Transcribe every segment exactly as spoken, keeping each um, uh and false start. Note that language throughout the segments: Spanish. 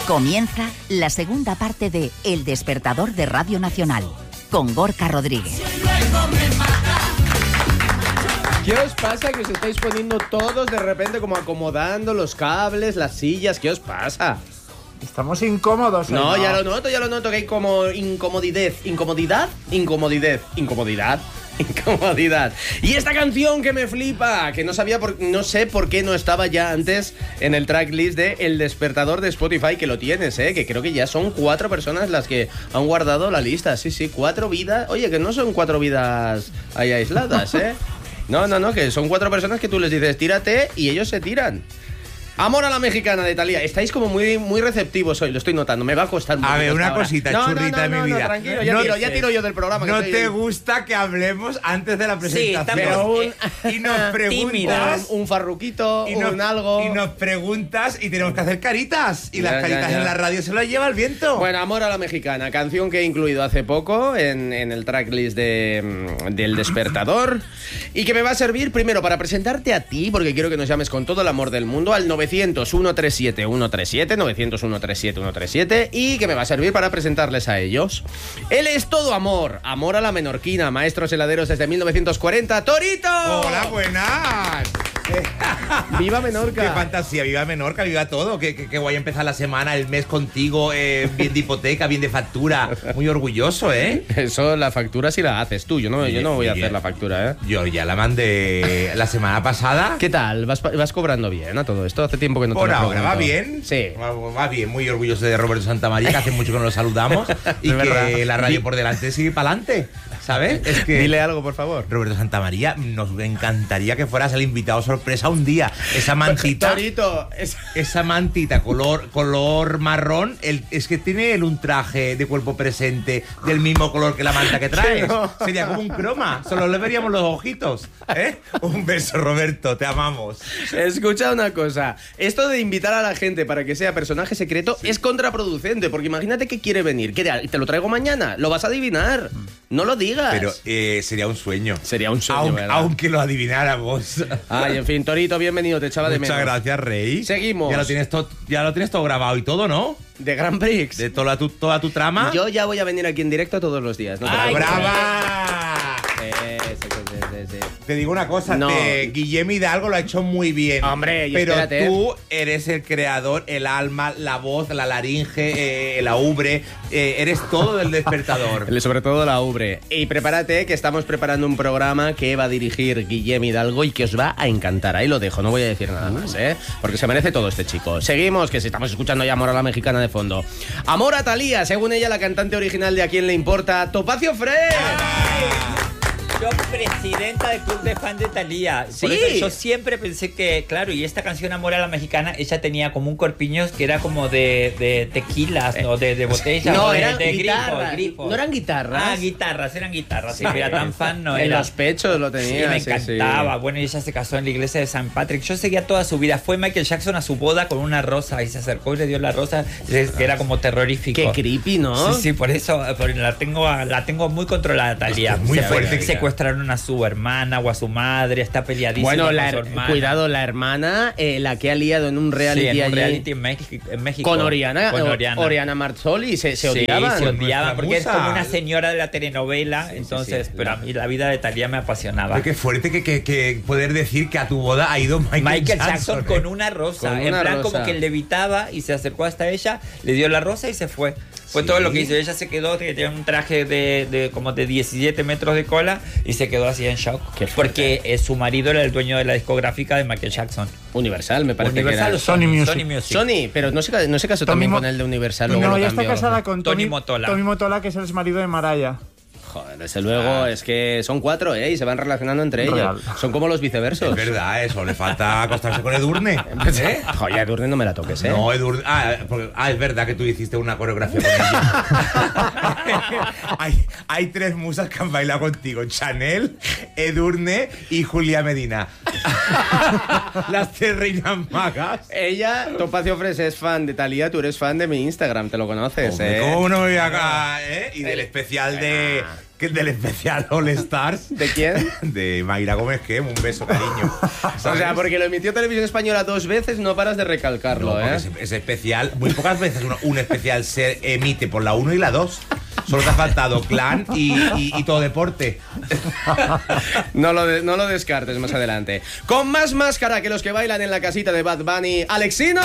Comienza la segunda parte de El Despertador de Radio Nacional, con Gorka Rodríguez. ¿Qué os pasa que os estáis poniendo todos de repente como acomodando los cables, las sillas? ¿Qué os pasa? Estamos incómodos. No, ¿no? ya lo noto, ya lo noto, que hay como incomodidad. ¿Incomodidad? Incomodidad. Incomodidad. Incomodidad. Y esta canción que me flipa, que no sabía por, no sé por qué no estaba ya antes en el tracklist de El Despertador de Spotify, que lo tienes, eh, que creo que ya son cuatro personas las que han guardado la lista. Sí, sí, cuatro vidas. Oye, que no son cuatro vidas ahí aisladas, eh. No, no, no, que son cuatro personas que tú les dices tírate y ellos se tiran. Amor a la mexicana de Thalía. Estáis como muy, muy receptivos hoy, lo estoy notando. Me va a costar mucho. A ver, una ahora. cosita, no, churrita no, no, de mi no, vida. No, tranquilo, ya, no, tiro, ya tiro yo del programa. No que te estoy... gusta que hablemos antes de la presentación. Sí, pero un, y nos preguntas. Un, un farruquito, y nos, un algo. Y nos preguntas y tenemos que hacer caritas. Y ya, las caritas ya, ya. en la radio se las lleva el viento. Bueno, Amor a la mexicana, canción que he incluido hace poco en, en el tracklist de, del Despertador. Y que me va a servir primero para presentarte a ti, porque quiero que nos llames con todo el amor del mundo al novecientos, ciento treinta y siete, ciento treinta y siete, novecientos, ciento treinta y siete, ciento treinta y siete, y que me va a servir para presentarles a ellos. Él es todo amor, amor a la menorquina, maestros heladeros desde mil novecientos cuarenta, ¡Torito! Hola, buenas. ¡Viva Menorca! ¡Qué fantasía! ¡Viva Menorca! ¡Viva todo! ¡Qué, qué, qué guay empezar la semana, el mes contigo! Eh, bien de hipoteca, bien de factura. Muy orgulloso, ¿eh? Eso, la factura sí la haces tú. Yo no, Bien, yo no voy a bien. hacer la factura, ¿eh? Yo ya la mandé la semana pasada. ¿Qué tal? ¿Vas, vas cobrando bien a todo esto? Hace tiempo que no te Por lo ahora, ¿va pregunto. bien? Sí. Va, va bien, muy orgulloso de Roberto Santamaría, que hace mucho que no lo saludamos. Y De que verdad. la radio por delante sigue para adelante, ¿sabes? Es que Dile algo, por favor. Roberto Santamaría, nos encantaría que fueras el invitado sorpresa un día. Esa mantita, Torito, es... esa mantita color, color marrón, el, es que tiene él un traje de cuerpo presente del mismo color que la manta que traes. No. Sería como un croma, solo le veríamos los ojitos, ¿eh? Un beso, Roberto, te amamos. Escucha una cosa. Esto de invitar a la gente para que sea personaje secreto sí. es contraproducente, porque imagínate que quiere venir. ¿Qué te, te lo traigo mañana? Lo vas a adivinar. No lo digas. Pero eh, sería un sueño. Sería un sueño, aunque, ¿verdad? aunque lo adivináramos. Ay, en fin, Torito, bienvenido, te echaba de menos. Muchas gracias, Rey. Seguimos. Ya lo tienes todo, ya lo tienes todo grabado y todo, ¿no? De Grand Prix. De toda tu, toda tu trama. Yo ya voy a venir aquí en directo todos los días. ¿No te ¡Ay, preocupes? brava! Sí, sí, sí, sí, sí. Te digo una cosa, No. te, Guillem Hidalgo lo ha hecho muy bien. Hombre, y pero espérate. tú eres el creador, el alma, la voz, la laringe, eh, la ubre, eh, eres todo del Despertador. Sobre todo la ubre. Y prepárate que estamos preparando un programa que va a dirigir Guillem Hidalgo y que os va a encantar. Ahí lo dejo, no voy a decir nada más, ¿eh? Porque se merece todo este chico. Seguimos, que si estamos escuchando ya Amor a la mexicana de fondo. Amor a Thalía, según ella, la cantante original de A Quién le importa, Topacio Fresh. Yo, presidenta del club de fan de Thalía. Sí. Por eso yo siempre pensé que, claro, y esta canción Amor a la Mexicana, ella tenía como un corpiño que era como de, de tequilas, ¿no? De, de botellas. No, o de, eran de guitarras. grifos, grifos. No eran guitarras. Ah, guitarras, eran guitarras. Sí, era tan fan, no En era. los pechos lo tenía. Sí, me sí, encantaba. sí. Bueno, y ella se casó en la iglesia de San Patrick. Yo seguía toda su vida. Fue Michael Jackson a su boda con una rosa y se acercó y le dio la rosa, que era como terrorífico. Qué creepy, ¿no? Sí, sí, por eso por, la tengo la tengo muy controlada, Thalía. Es muy se fuerte, fue, que- secuestraron a su hermana o a su madre, está peleadísima Bueno, con la su her- hermana. cuidado, la hermana, eh, la que ha liado en un reality, Sí, en un allí reality en México, en México. con Oriana, Con o- Oriana. Oriana Marzoli, se, se Sí, odiaban. se odiaban, porque es musa. como una señora de la telenovela, entonces, sí, pero a mí la vida de Thalía me apasionaba. Ay, qué fuerte que, que, que poder decir que a tu boda ha ido Michael, Michael Jackson, Jackson, ¿eh? con una rosa, Con en una plan rosa. como que levitaba y se acercó hasta ella, le dio la rosa y se fue. Fue Sí. todo lo que hizo. Ella se quedó, que tenía un traje de, de como de diecisiete metros de cola y se quedó así en shock. Qué fuerte. Porque eh, su marido era el dueño de la discográfica de Michael Jackson. Universal, me parece Universal que o era. Sony Music. Sony Music. Sony, pero no se, ca- no se casó Tommy también Mo- con el de Universal, luego No, lo ella está cambió. casada con Tony Tony Motola. Tony Motola, que es el exmarido de Mariah. Joder, desde luego, es que son cuatro, ¿eh? Y se van relacionando entre ellos. Real. Son como los viceversos. Es verdad, eso, le falta acostarse con Edurne. ¿Eh? Joder, Edurne no me la toques, ¿eh? No, Edurne. Ah, porque- ah, es verdad que tú hiciste una coreografía con ella. hay, hay tres musas que han bailado contigo: Chanel, Edurne y Julia Medina. Las tres reinas magas. Ella, Topacio Fresh, es fan de Thalía, tú eres fan de mi Instagram, te lo conoces, Hombre, ¿eh? ¿cómo no me voy acá, eh? Y del especial de que el del especial All Stars. ¿De quién? De Mayra Gómez Quem, un beso, cariño. O sea, porque lo emitió Televisión Española dos veces, no paras de recalcarlo, No, ¿eh? porque ese, ese especial, muy pocas veces uno- un especial se emite por la uno y la dos. Solo te ha faltado Clan y, y, y Todo Deporte. No lo, de- no lo descartes más adelante. Con más máscara que los que bailan en la casita de Bad Bunny, ¡Alexino!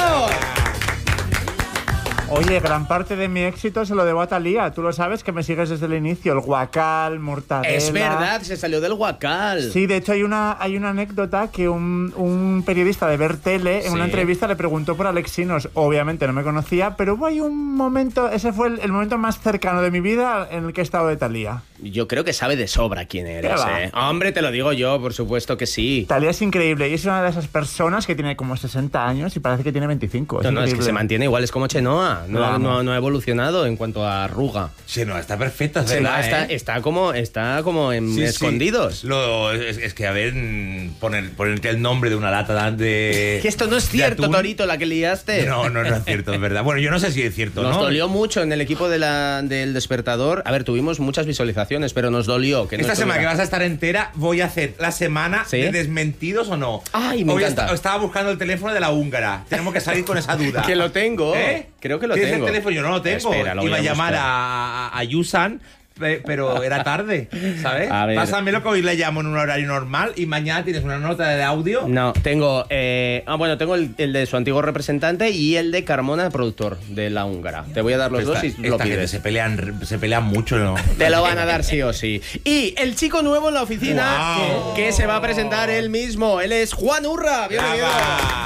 Oye, gran parte de mi éxito se lo debo a Thalía. Tú lo sabes, que me sigues desde el inicio. El guacal, mortadela... Es verdad, se salió del Guacal. Sí, de hecho hay una, hay una anécdota que un, un periodista de Ver Tele en Sí. una entrevista le preguntó por Alexinos. Obviamente no me conocía, pero hubo ahí un momento, ese fue el, el momento más cercano de mi vida en el que he estado de Thalía. Yo creo que sabe de sobra quién eres, ¿Qué va? ¿eh? Hombre, te lo digo yo, por supuesto que sí. Thalía es increíble y es una de esas personas que tiene como sesenta años y parece que tiene veinticinco. Es No, no, es que increíble. se mantiene igual, es como Chenoa. No, Lo amo. no, no ha evolucionado en cuanto a arruga. Chenoa está perfecta, es Chenoa verdad, está, ¿eh? está como, está como en Sí, sí. escondidos. Lo, es, es que, a ver, mm, poner, ponerte el nombre de una lata de... Que esto no es de cierto, atún. Torito, la que liaste. No, no, no es cierto, es verdad. Bueno, yo no sé si es cierto, Nos ¿no? dolió mucho en el equipo de la, del Despertador. A ver, tuvimos muchas visualizaciones, pero nos dolió. Que no Esta semana que estuviera. vas a estar entera, voy a hacer la semana ¿Sí? de desmentidos o no. Ay, me Hoy encanta. esta- estaba buscando el teléfono de la húngara. Tenemos que salir con esa duda. Que lo tengo. ¿Eh? Creo que lo ¿Tienes tengo. el teléfono? Yo no lo tengo. Espera, lo voy Iba a, a llamar buscar. a, a, a Yusan, pe- pero era tarde, ¿sabes? A ver. Pásamelo que hoy le llamo en un horario normal y mañana tienes una nota de audio. No, tengo. Eh, ah, bueno, tengo el, el de su antiguo representante y el de Carmona, productor de la húngara. Te voy a dar los Esta- dos y esta lo gente pides. se pelean, se pelean mucho, ¿no? Te lo van a dar sí o sí. Y el chico nuevo en la oficina Wow. que, que se va a presentar él mismo. Él es Juan Urra. Bienvenido. Brava.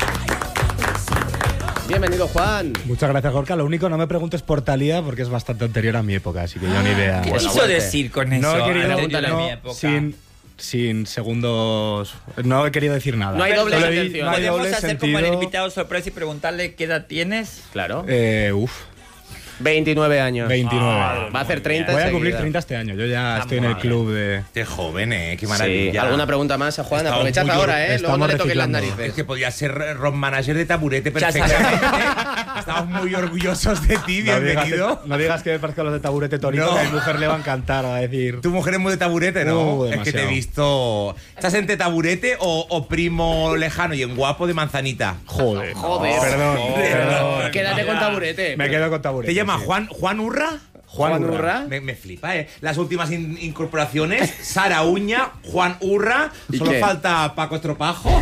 Bienvenido, Juan. Muchas gracias, Gorka. Lo único, no me preguntes por Thalía porque es bastante anterior a mi época, así que yo ni idea. ¿Qué Bueno, quiso aguante. decir con eso? No he querido, Anterior a no, mi época. sin, sin segundos. No he querido decir nada. No hay doble Solo he di- intención. no hay ¿Podemos doble hacer como el sentido. invitado sorpresa y preguntarle qué edad tienes? Claro. Eh, uf, veintinueve años. veintinueve. Va a hacer treinta Voy a enseguida. cumplir treinta este año. Yo ya estoy en el club de. Qué joven, ¿eh? Qué Sí. maravilla. ¿Alguna pregunta más a Juan? Estamos Aprovechad muy ahora, or- ¿eh? Luego no estamos le toques las reciclando. narices. Es que podía ser rock manager de taburete Ya sabes. perfectamente. Estamos muy orgullosos de ti, No digas, bienvenido. no digas que me parezco a los de Taburete Torito, No. que a mi mujer le va a encantar, va a decir. Tu mujer es muy de taburete, ¿no? Uh, es que te he demasiado. visto. ¿Estás entre taburete o, o primo lejano y en guapo de manzanita? Joder. Joder. Perdón, perdón. Quédate con taburete. Me quedo con Taburete. ¿Te llama sí. Juan, Juan Urra? Juan Urra. Me, me flipa, ¿eh? Las últimas in- incorporaciones, Sara Uña, Juan Urra, ¿Y solo qué? falta Paco Estropajo.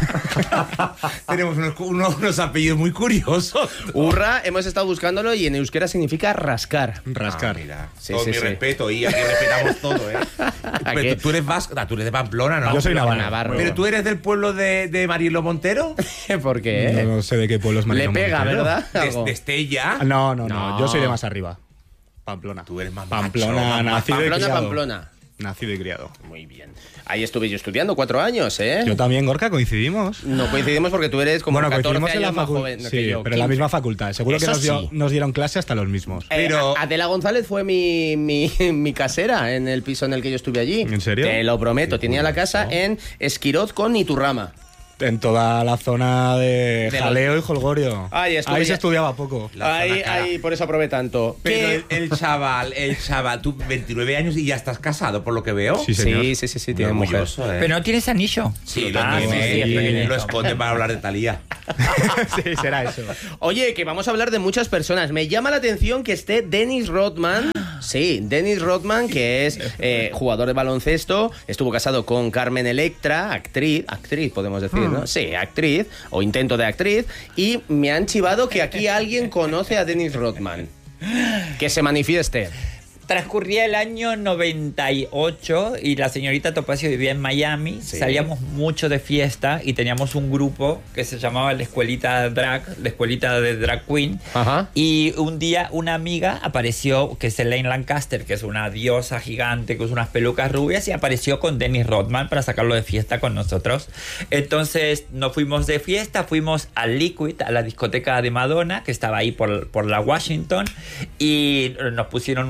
Tenemos unos, unos- unos apellidos muy curiosos. Urra, hemos estado buscándolo y en euskera significa rascar. Rascar. Ah, mira, Sí, todo sí, mi sí. respeto y aquí respetamos todo, ¿eh? Pero qué? tú, tú eres vasco, ah, tú eres de Pamplona, ¿no? Yo soy Navarro. navarro. Navarro. Pero tú eres del pueblo de, de Marielo Montero, ¿Por qué? No sé de qué pueblo es Le Marino pega, Montero. ¿verdad? de, Algo. de Estella. No, no, No. no, Yo soy de más arriba. Pamplona. Tú eres más Pamplona, macho, más nacido y Pamplona, criado. Pamplona. Nacido y criado. Muy bien. Ahí estuve yo estudiando cuatro años, ¿eh? Yo también, Gorka, coincidimos. No coincidimos porque tú eres como bueno, catorce coincidimos en la años más facultad. joven Sí, que yo. pero en la quince. misma facultad. Seguro Eso que nos, dio- sí. nos dieron clase hasta los mismos. Eh, Pero- A- Adela González fue mi, mi, mi casera en el piso en el que yo estuve allí. ¿En serio? Te lo prometo. Tenía la casa en Esquiroz con Iturrama. En toda la zona de, De Jaleo y Holgorio. Ahí estuve Ahí ya- se estudiaba poco. La Ahí, zona cara. ahí, por eso aprobé tanto. Pero ¿Qué? el, el chaval, el chaval, tú veintinueve años y ya estás casado, por lo que veo. Sí, señor. Sí, sí, sí, sí, Muy tiene mujer. orgulloso, ¿eh? Pero no tienes anillo. Sí, lo Ah, tiene. sí, y sí, lo sí. esconde para hablar de Thalía. Sí, será eso. Oye, que vamos a hablar de muchas personas. Me llama la atención que esté Dennis Rodman. Sí, Dennis Rodman, que es eh, jugador de baloncesto, estuvo casado con Carmen Electra, actriz, actriz podemos decir, ¿no? Sí, actriz, o intento de actriz, y me han chivado que aquí alguien conoce a Dennis Rodman. Que se manifieste. Transcurría el año noventa y ocho y la señorita Topacio vivía en Miami. Sí. Salíamos mucho de fiesta y teníamos un grupo que se llamaba la Escuelita Drag, la Escuelita de Drag Queen. Ajá. Y un día una amiga apareció, que es Elaine Lancaster, que es una diosa gigante, que usa unas pelucas rubias, y apareció con Dennis Rodman para sacarlo de fiesta con nosotros. Entonces nos fuimos de fiesta, fuimos al Liquid, a la discoteca de Madonna, que estaba ahí por, por la Washington, y nos pusieron un reservado.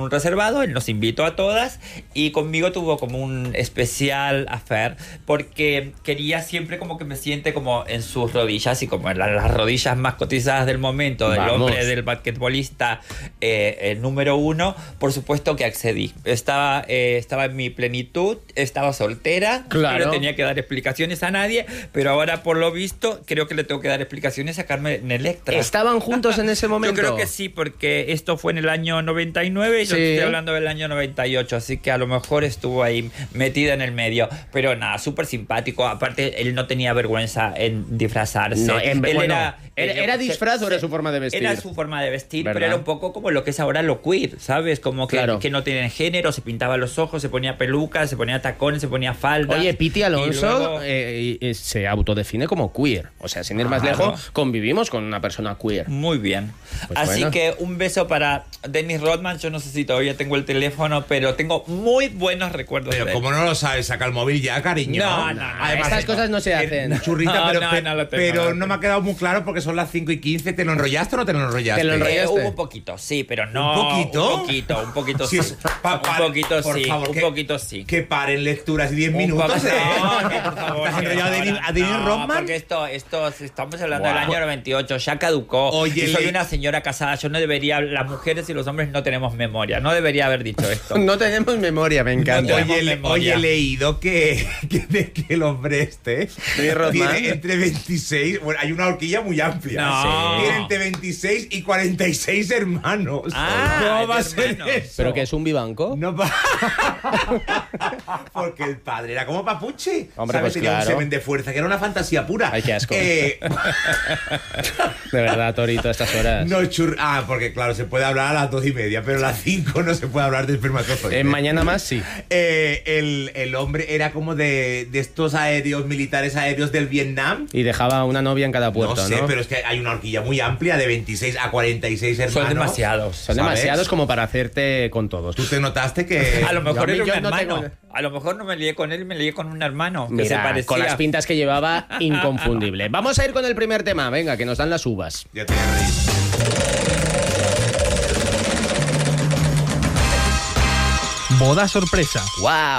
privado, él nos invitó a todas y conmigo tuvo como un especial affair porque quería siempre como que me siente como en sus rodillas y como en la, las rodillas más cotizadas del momento del Vamos. hombre, del basquetbolista eh, el número uno. Por supuesto que accedí. Estaba, eh, estaba en mi plenitud, estaba soltera, Claro. no tenía que dar explicaciones a nadie, pero ahora por lo visto creo que le tengo que dar explicaciones a Carmen Electra. ¿Estaban juntos en ese momento? Yo creo que sí, porque esto fue en el año noventa y nueve y yo Sí. estoy hablando del año noventa y ocho, así que a lo mejor estuvo ahí metida en el medio. Pero nada, súper simpático. Aparte, él no tenía vergüenza en disfrazarse. No, en- él bueno, era, ¿era- él- era disfraz o era su forma de vestir? Era su forma de vestir, ¿Verdad? pero era un poco como lo que es ahora lo queer, ¿sabes? Como que, Claro. que no tienen género, se pintaba los ojos, se ponía pelucas, se ponía tacones, se ponía faldas. Oye, Piti Alonso Y luego- eh, eh, se autodefine como queer. O sea, sin ir más Claro. lejos, convivimos con una persona queer. Muy bien. Pues Así bueno. que un beso para Dennis Rodman. Yo no sé si todavía tengo el teléfono, pero tengo muy buenos recuerdos Pero de él. como no lo sabes, saca el móvil ya, cariño. No, no, no. Estas eh, cosas no se eh, hacen. Churrita, No, pero, no, pe- no lo tengo, pero no lo no tengo. me ha quedado muy claro porque son las cinco y quince. ¿Te lo enrollaste o no te lo enrollaste? Te lo Eh, enrollaste. hubo un poquito, sí, pero no. ¿Un poquito? Un poquito, un poquito Si sí. es- pa- pa- un poquito por sí, favor, un que- poquito sí. Que paren lecturas y diez Un minutos. poco- ¿eh? No, no, por favor. ¿Te has no, enrollado a Denis, a Denis no, Rodman? porque esto, esto, estamos hablando Guau. del año noventa y ocho, ya caducó. Oye, y soy le- una señora casada, yo no debería, las mujeres y los hombres no tenemos memoria, no debería haber dicho esto. No tenemos memoria, me encanta. No tenemos Oye, le- memoria. oye, he leído que, que, de- que el hombre este Denis Rodman. tiene entre veintiséis. Bueno, hay una horquilla muy amplia. No. Tiene entre veintiséis y cuarenta y seis hermanos. Ah, ¿Cómo va a de ser hermanos. eso? ¿Pero que es un vivanco? No va. Porque el padre era como Papuchi. Hombre, ¿Sabes? pues Tenía claro. un semen de fuerza, que era una fantasía pura. Ay, qué asco. Eh, De verdad, Torito, a estas horas. no chur... Ah, porque claro, se puede hablar a las dos y media, pero a las cinco no se puede hablar de espermatozoides. Eh, mañana más, sí. Eh, el, el hombre era como de, de estos aéreos, militares aéreos del Vietnam. Y dejaba una novia en cada puerto, no ¿no? sé, pero es que hay una horquilla muy amplia de veintiséis a cuarenta y seis hermanos. Son demasiados. Son ¿sabes? demasiados como para hacerte con todos. Tú te notaste que... A lo mejor Yo a mí- era un yo no hermano. tengo- A lo mejor no me lié con él, me lié con un hermano que se Mira, parecía. con las pintas que llevaba, inconfundible. Vamos a ir con el primer tema, venga, que nos dan las uvas. Ya te voy a reír. Boda sorpresa. ¡Wow!